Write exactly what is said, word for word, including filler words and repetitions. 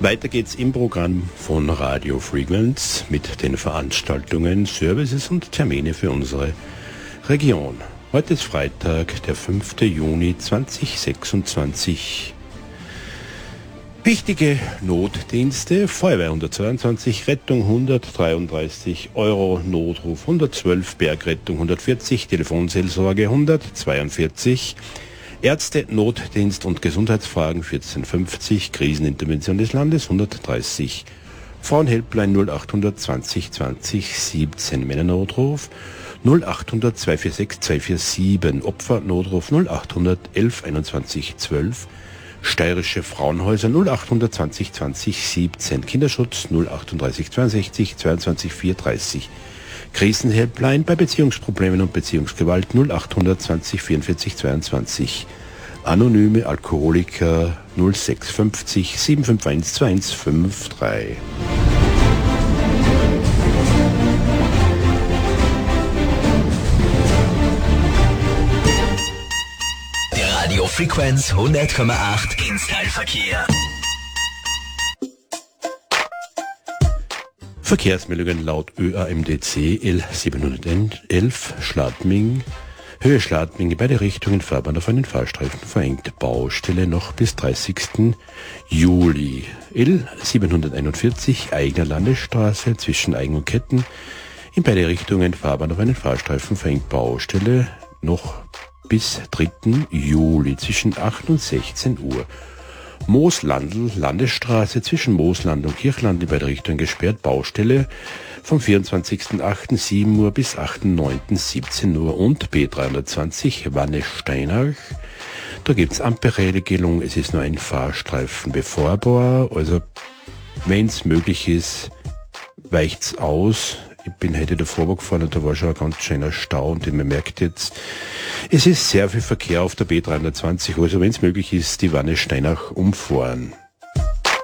Weiter geht's im Programm von Radio Frequenz mit den Veranstaltungen, Services und Termine für unsere Region. Heute ist Freitag, der fünfte Juni zweitausendsechsundzwanzig. Wichtige Notdienste: Feuerwehr hundertzweiundzwanzig, Rettung hundertdreiunddreißig Euro, Notruf hundertzwölf, Bergrettung hundertvierzig, Telefonseelsorge hundertzweiundvierzig, Ärzte, Notdienst und Gesundheitsfragen vierzehn fünfzig, Krisenintervention des Landes hundertdreißig, Frauenhelpline null achthundert zwanzig zwanzig siebzehn, Männernotruf null achthundert zweihundertsechsundvierzig zweihundertsiebenundvierzig, Opfernotruf null achthundert elf einundzwanzig zwölf, Steirische Frauenhäuser null achthundert zwanzig zwanzig siebzehn, Kinderschutz null achtunddreißig zweiundsechzig zweiundzwanzig vierunddreißig, Krisenhelpline bei Beziehungsproblemen und Beziehungsgewalt null achthundert zwanzig vierundvierzig zweiundzwanzig, Anonyme Alkoholiker null sechs fünfzig sieben fünf eins zwei eins fünf drei. Radio Frequenz hundert Komma acht Instyle-Verkehr. Verkehrsmeldungen laut Ö A M D C L siebenhundertelf Schladming, Höhe Schladming, beide Richtungen Fahrbahn auf einen Fahrstreifen verengt, Baustelle noch bis dreißigsten Juli. L siebenhunderteinundvierzig Eigner Landesstraße zwischen Eigen und Ketten, in beide Richtungen Fahrbahn auf einen Fahrstreifen verengt, Baustelle noch bis dritten Juli zwischen acht und sechzehn Uhr. Mooslandl Landesstraße zwischen Moosland und Kirchland in beide Richtungen gesperrt, Baustelle vom vierundzwanzigsten achten sieben Uhr bis achten neunten siebzehn Uhr. Und B dreihundertzwanzig Wanne-Steinach, da gibt's Ampelregelung, es ist nur ein Fahrstreifen befahrbar, also wenn es möglich ist, weicht's aus. Ich bin heute davor gefahren und da war schon ein ganz schöner Stau und man merkt jetzt, es ist sehr viel Verkehr auf der B dreihundertzwanzig, also wenn es möglich ist, die Wanne Steinach umfahren.